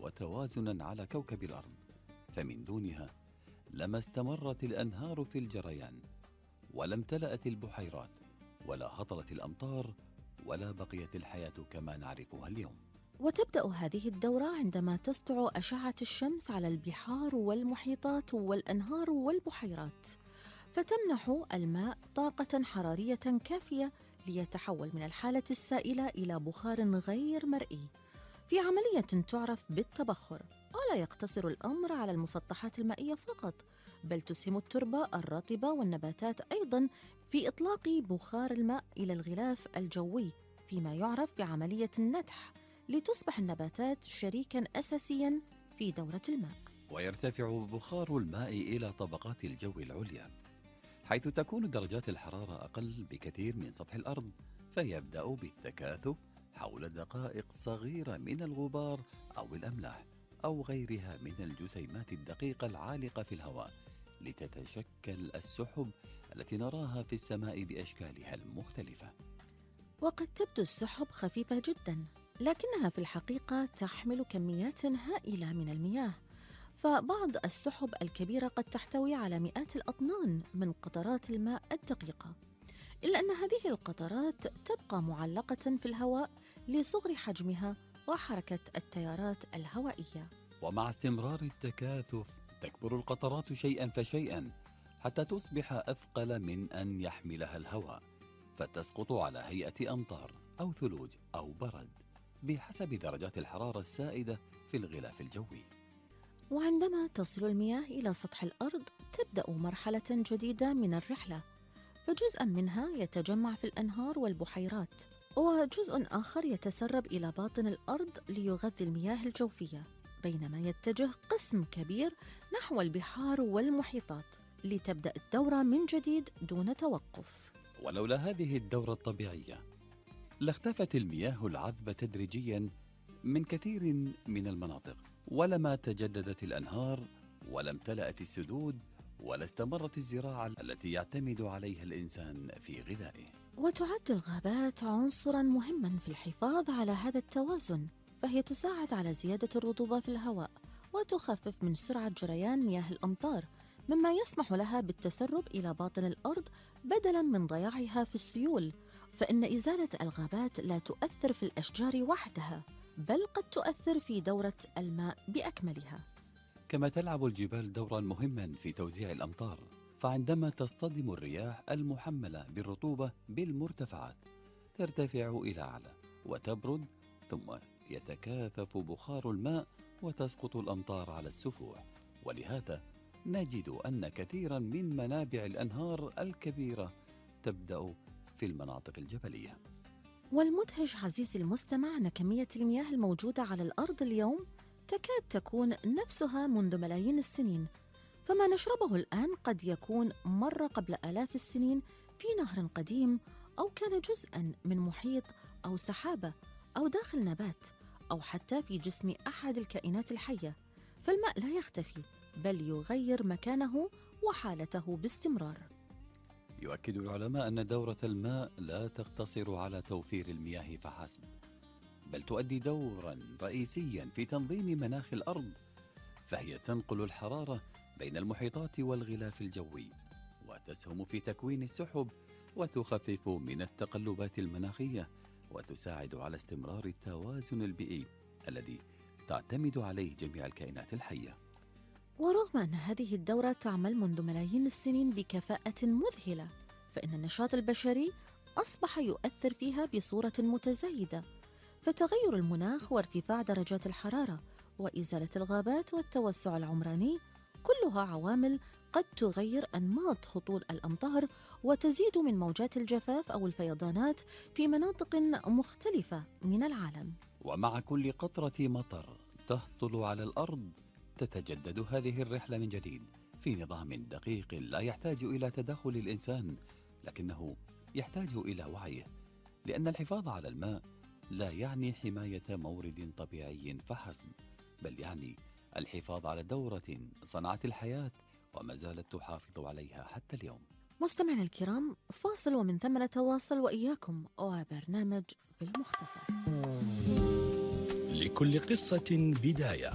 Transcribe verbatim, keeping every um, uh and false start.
وتوازنا على كوكب الأرض، فمن دونها لما استمرت الأنهار في الجريان، ولا امتلأت البحيرات، ولا هطلت الأمطار، ولا بقيت الحياة كما نعرفها اليوم. وتبدأ هذه الدورة عندما تسطع أشعة الشمس على البحار والمحيطات والأنهار والبحيرات، فتمنح الماء طاقة حرارية كافية ليتحول من الحالة السائلة إلى بخار غير مرئي في عملية تعرف بالتبخر. ولا يقتصر الأمر على المسطحات المائية فقط، بل تسهم التربة الرطبة والنباتات أيضاً في إطلاق بخار الماء إلى الغلاف الجوي فيما يعرف بعملية النتح، لتصبح النباتات شريكاً أساسياً في دورة الماء. ويرتفع بخار الماء إلى طبقات الجو العليا، حيث تكون درجات الحرارة أقل بكثير من سطح الأرض، فيبدأ بالتكاثف حول دقائق صغيرة من الغبار أو الأملاح أو غيرها من الجسيمات الدقيقة العالقة في الهواء، لتتشكل السحب التي نراها في السماء بأشكالها المختلفة. وقد تبدو السحب خفيفة جداً، لكنها في الحقيقة تحمل كميات هائلة من المياه، فبعض السحب الكبيرة قد تحتوي على مئات الأطنان من قطرات الماء الدقيقة، إلا أن هذه القطرات تبقى معلقة في الهواء لصغر حجمها وحركة التيارات الهوائية. ومع استمرار التكاثف تكبر القطرات شيئا فشيئا حتى تصبح أثقل من أن يحملها الهواء، فتسقط على هيئة أمطار أو ثلوج أو برد بحسب درجات الحرارة السائدة في الغلاف الجوي. وعندما تصل المياه إلى سطح الأرض تبدأ مرحلة جديدة من الرحلة، فجزءاً منها يتجمع في الأنهار والبحيرات، وجزء آخر يتسرب إلى باطن الأرض ليغذي المياه الجوفية، بينما يتجه قسم كبير نحو البحار والمحيطات لتبدأ الدورة من جديد دون توقف. ولولا هذه الدورة الطبيعية لاختفت المياه العذبة تدريجياً من كثير من المناطق، ولما تجددت الأنهار، ولا امتلأت السدود، ولا استمرت الزراعة التي يعتمد عليها الإنسان في غذائه. وتعد الغابات عنصراً مهماً في الحفاظ على هذا التوازن، فهي تساعد على زيادة الرطوبة في الهواء وتخفف من سرعة جريان مياه الأمطار، مما يسمح لها بالتسرب إلى باطن الأرض بدلاً من ضياعها في السيول. فإن إزالة الغابات لا تؤثر في الأشجار وحدها، بل قد تؤثر في دورة الماء بأكملها. كما تلعب الجبال دورا مهما في توزيع الأمطار، فعندما تصطدم الرياح المحملة بالرطوبة بالمرتفعات ترتفع إلى أعلى وتبرد، ثم يتكاثف بخار الماء وتسقط الأمطار على السفوح. ولهذا نجد أن كثيرا من منابع الأنهار الكبيرة تبدأ في المناطق الجبلية. والمدهش عزيزي المستمع أن كمية المياه الموجودة على الأرض اليوم تكاد تكون نفسها منذ ملايين السنين، فما نشربه الآن قد يكون مر قبل آلاف السنين في نهر قديم، أو كان جزءاً من محيط أو سحابة أو داخل نبات، أو حتى في جسم أحد الكائنات الحية. فالماء لا يختفي، بل يغير مكانه وحالته باستمرار. يؤكد العلماء أن دورة الماء لا تقتصر على توفير المياه فحسب، بل تؤدي دورا رئيسيا في تنظيم مناخ الأرض، فهي تنقل الحرارة بين المحيطات والغلاف الجوي، وتسهم في تكوين السحب، وتخفف من التقلبات المناخية، وتساعد على استمرار التوازن البيئي الذي تعتمد عليه جميع الكائنات الحية. ورغم أن هذه الدورة تعمل منذ ملايين السنين بكفاءة مذهلة، فإن النشاط البشري أصبح يؤثر فيها بصورة متزايدة، فتغير المناخ وارتفاع درجات الحرارة وإزالة الغابات والتوسع العمراني كلها عوامل قد تغير أنماط هطول الأمطار وتزيد من موجات الجفاف أو الفيضانات في مناطق مختلفة من العالم. ومع كل قطرة مطر تهطل على الأرض تتجدد هذه الرحلة من جديد في نظام دقيق لا يحتاج إلى تدخل الإنسان، لكنه يحتاج إلى وعيه، لأن الحفاظ على الماء لا يعني حماية مورد طبيعي فحسب، بل يعني الحفاظ على دورة صنعت الحياة وما زالت تحافظ عليها حتى اليوم. مستمعينا الكرام، فاصل ومن ثم نتواصل وإياكم وبرنامج بالمختصر. لكل قصة بداية.